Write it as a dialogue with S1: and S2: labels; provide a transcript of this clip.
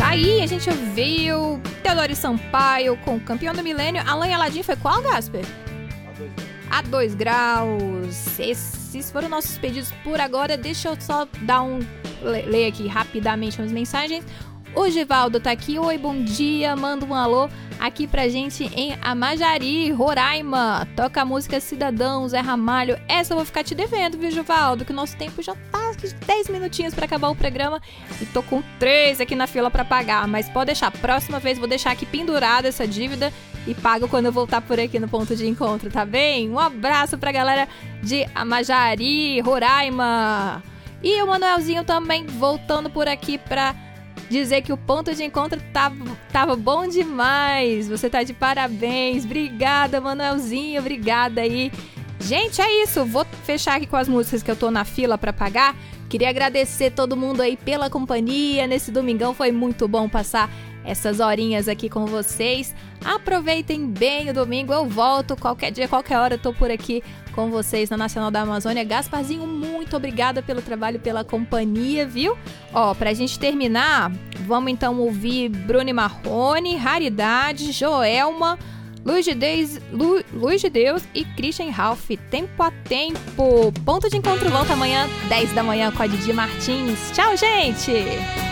S1: Aí a gente ouviu Teodoro Sampaio com Campeão do Milênio. Alan e Aladim foi qual, Gasper? A 2 graus. Esses foram nossos pedidos por agora. Deixa eu só dar ler aqui rapidamente umas mensagens. O Givaldo tá aqui. Oi, bom dia. Manda um alô aqui pra gente em Amajari, Roraima. Toca a música Cidadão, Zé Ramalho. Essa eu vou ficar te devendo, viu, Givaldo? Que o nosso tempo já tá 10 minutinhos pra acabar o programa. E tô com 3 aqui na fila pra pagar. Mas pode deixar, próxima vez vou deixar aqui pendurada essa dívida e pago quando eu voltar por aqui no ponto de encontro, tá bem? Um abraço pra galera de Amajari, Roraima. E o Manuelzinho também voltando por aqui pra dizer que o ponto de encontro tava bom demais. Você tá de parabéns. Obrigada, Manuelzinho. Obrigada aí. Gente, é isso. Vou fechar aqui com as músicas que eu tô na fila pra pagar. Queria agradecer todo mundo aí pela companhia. Nesse domingão foi muito bom passar essas horinhas aqui com vocês. Aproveitem bem o domingo. Eu volto qualquer dia, qualquer hora. Eu tô por aqui com vocês na Nacional da Amazônia. Gasparzinho, muito obrigada pelo trabalho, pela companhia, viu? Ó, pra gente terminar, vamos então ouvir Bruno Marrone, Raridade, Joelma, Luz de Deus e Christian Ralph. Tempo a tempo. Ponto de encontro volta amanhã, 10 da manhã, com a Didi Martins. Tchau, gente!